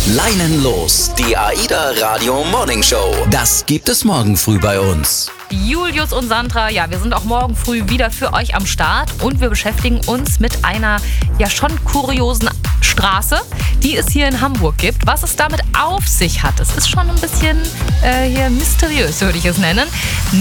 Leinen los, die AIDA Radio Morning Show. Das gibt es morgen früh bei uns. Julius und Sandra, ja, wir sind auch morgen früh wieder für euch am Start und wir beschäftigen uns mit einer ja schon kuriosen Straße, die es hier in Hamburg gibt. Was es damit auf sich hat, es ist schon ein bisschen hier mysteriös, würde ich es nennen.